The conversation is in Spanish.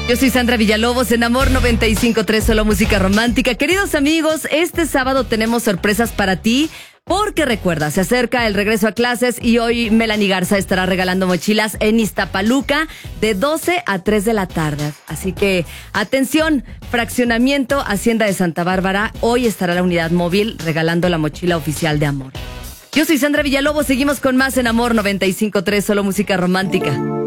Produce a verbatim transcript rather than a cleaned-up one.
Yo soy Sandra Villalobos en Amor noventa y cinco punto tres, solo música romántica. Queridos amigos, este sábado tenemos sorpresas para ti. Porque recuerda, se acerca el regreso a clases y hoy Melanie Garza estará regalando mochilas en Iztapaluca de doce a tres de la tarde. Así que, atención, fraccionamiento Hacienda de Santa Bárbara. Hoy estará la unidad móvil regalando la mochila oficial de Amor. Yo soy Sandra Villalobos, seguimos con más en Amor noventa y cinco punto tres, solo música romántica.